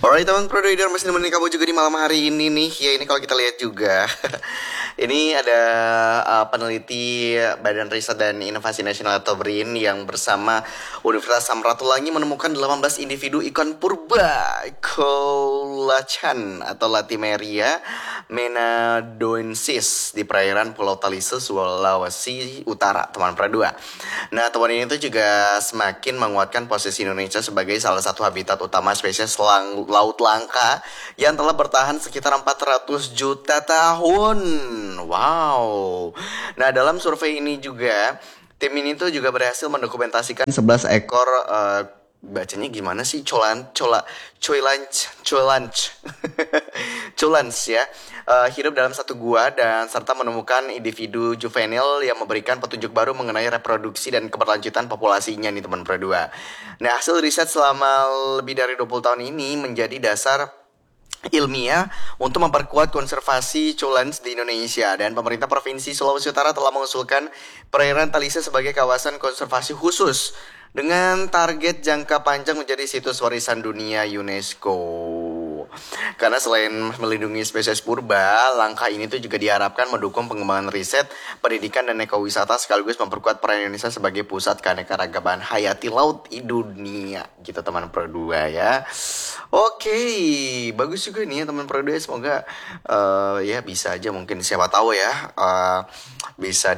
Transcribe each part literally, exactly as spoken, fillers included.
Alright teman Provider, masih nemenin kamu juga di malam hari ini nih. Ya ini kalau kita lihat juga ini ada uh, peneliti Badan Riset dan Inovasi Nasional atau BRIN yang bersama Universitas Samratulangi menemukan delapan belas individu ikan purba Colacan atau Latimeria menadoensis di perairan Pulau Talise, Sulawesi Utara, teman Pradua. Nah, teman ini tuh juga semakin menguatkan posisi Indonesia sebagai salah satu habitat utama spesies lang- laut langka yang telah bertahan sekitar empat ratus juta tahun. Wow. Nah, dalam survei ini juga tim ini tuh juga berhasil mendokumentasikan sebelas ekor uh, bacanya gimana sih? Colan, cola, coilanch, colanch, colanch ya. Uh, hidup dalam satu gua dan serta menemukan individu juvenil yang memberikan petunjuk baru mengenai reproduksi dan keberlanjutan populasinya nih teman Pradua. Nah, hasil riset selama lebih dari dua puluh tahun ini menjadi dasar ilmiah untuk memperkuat konservasi colans di Indonesia, dan pemerintah Provinsi Sulawesi Utara telah mengusulkan perairan Talise sebagai kawasan konservasi khusus dengan target jangka panjang menjadi situs warisan dunia UNESCO. Karena selain melindungi spesies purba, langkah ini tuh juga diharapkan mendukung pengembangan riset, pendidikan, dan ekowisata sekaligus memperkuat peran Indonesia sebagai pusat keanekaragaman hayati laut di dunia. Gitu teman Produa ya. Oke, bagus juga nih ya teman Produa. Semoga uh, ya bisa aja, mungkin siapa tahu ya uh, bisa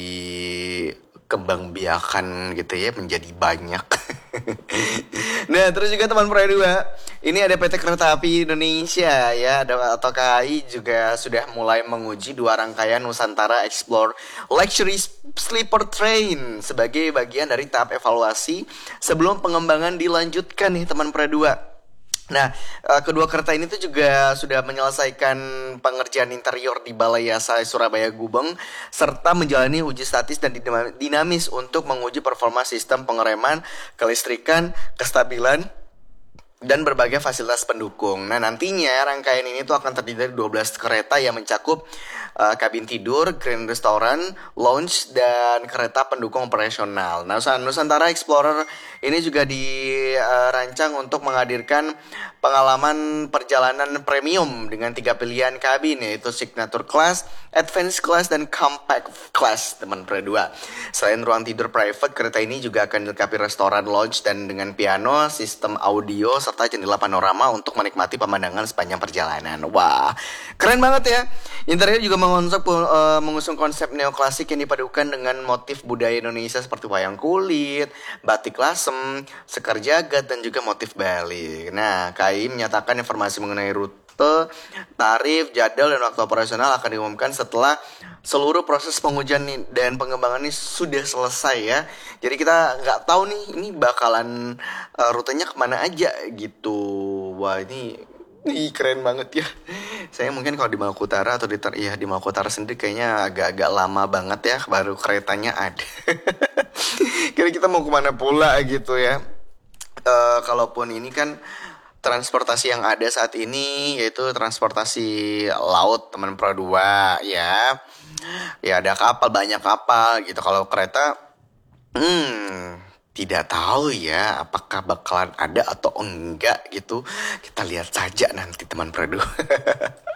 dikembangbiakan gitu ya menjadi banyak. Nah, terus juga teman Pradua, ini ada P T Kereta Api Indonesia ya, ada atau K A I juga sudah mulai menguji dua rangkaian Nusantara Explore Luxury Sleeper Train sebagai bagian dari tahap evaluasi sebelum pengembangan dilanjutkan nih teman Pradua. Nah, uh, kedua kereta ini tuh juga sudah menyelesaikan pengerjaan interior di Balai Yasa Surabaya Gubeng serta menjalani uji statis dan dinamis untuk menguji performa sistem pengereman, kelistrikan, kestabilan, dan berbagai fasilitas pendukung. Nah, nantinya rangkaian ini tuh akan terdiri dari dua belas kereta yang mencakup uh, kabin tidur, grand restaurant, lounge, dan kereta pendukung operasional. Nah, Nusantara Explorer ini juga dirancang uh, untuk menghadirkan pengalaman perjalanan premium dengan tiga pilihan kabin, yaitu Signature Class, Advanced Class, dan Compact Class, teman Pradua. Selain ruang tidur private, kereta ini juga akan dilengkapi restoran, lounge, dan dengan piano, sistem audio, serta jendela panorama untuk menikmati pemandangan sepanjang perjalanan. Wah, keren banget ya. Interior juga mengonsep, uh, mengusung konsep neoklasik yang dipadukan dengan motif budaya Indonesia seperti wayang kulit, batik lasem, sekar jagad, dan juga motif Bali. Nah, K A I menyatakan informasi mengenai rute, tarif, jadwal, dan waktu operasional akan diumumkan setelah seluruh proses pengujian dan pengembangan ini sudah selesai ya. Jadi kita nggak tahu nih ini bakalan uh, rutenya kemana aja gitu. Wah, ini Ih, keren banget ya. Saya mungkin kalau di Maluku Utara atau di ter ya di Maluku Utara sendiri kayaknya agak-agak lama banget ya baru keretanya ada. Kira kita mau kemana pula gitu ya. Uh, kalaupun ini kan transportasi yang ada saat ini yaitu transportasi laut teman Produa ya. Ya ada kapal, banyak kapal gitu. Kalau kereta hmm tidak tahu ya apakah bakalan ada atau enggak gitu. Kita lihat saja nanti teman Pradua.